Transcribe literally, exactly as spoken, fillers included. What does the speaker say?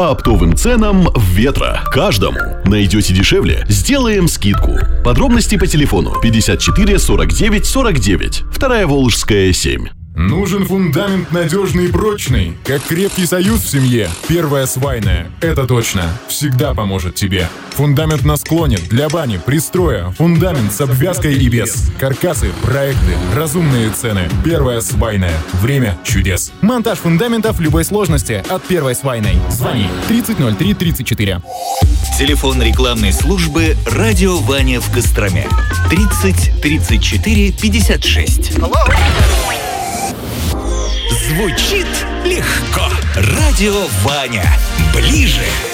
По оптовым ценам в Ветро. Каждому. Найдете дешевле? Сделаем скидку. Подробности по телефону пятьдесят четыре сорок девять сорок девять. Вторая Волжская, семь. Нужен фундамент надежный и прочный, как крепкий союз в семье. Первая Свайная, это точно, всегда поможет тебе. Фундамент на склоне, для бани, пристроя, фундамент с обвязкой и без. Каркасы, проекты, разумные цены. Первая Свайная, время чудес. Монтаж фундаментов любой сложности от Первой Свайной. Звони тридцать ноль три тридцать четыре. Телефон рекламной службы «Радио Ваня» в Костроме. тридцать тридцать четыре пятьдесят шесть. Звучит легко. Радио Ваня. Ближе.